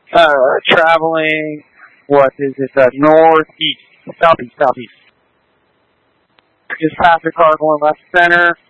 traveling, what is it, northeast, southeast. Just passed a car going left center.